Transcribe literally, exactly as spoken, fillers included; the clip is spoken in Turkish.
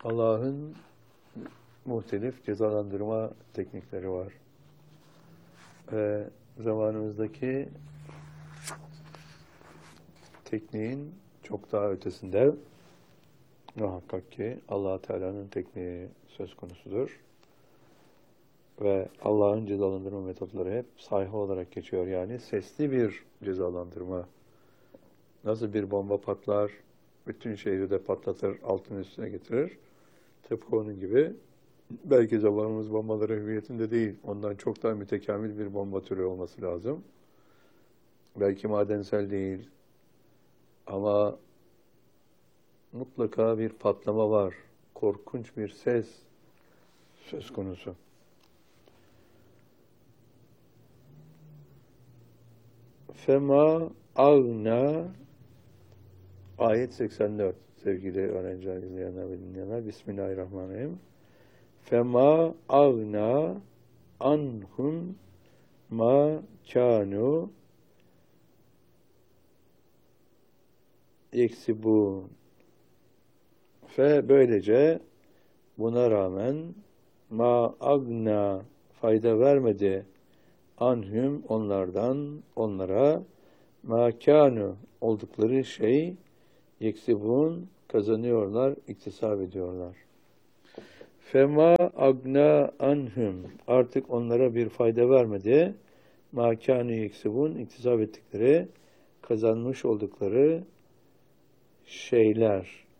Allah'ın muhtelif cezalandırma teknikleri var. Ve zamanımızdaki tekniğin çok daha ötesinde muhakkak ki Allah Teala'nın tekniği söz konusudur. Ve Allah'ın cezalandırma metotları hep sayha olarak geçiyor. Yani sesli bir cezalandırma. Nasıl bir bomba patlar, bütün şehri de patlatır, altın üstüne getirir. Tıpkı onun gibi. Belki zamanımız bombaları hüviyetinde değil. Ondan çok daha mütekamil bir bomba türü olması lazım. Belki madensel değil. Ama mutlaka bir patlama var. Korkunç bir ses söz konusu. Fema agna ayet seksen dört sevgili öğrenciler, izleyenler ve dinleyenler. Bismillahirrahmanirrahim. Fema agna anhum ma kanu yeksibun. Fe böylece buna rağmen ma agna fayda vermedi anhum onlardan onlara ma kanu oldukları şey yeksibun kazanıyorlar, iktisap ediyorlar. Fema agna anhum artık onlara bir fayda vermedi. Ma kanu yeksibun iktisap ettikleri, kazanmış oldukları şeyler.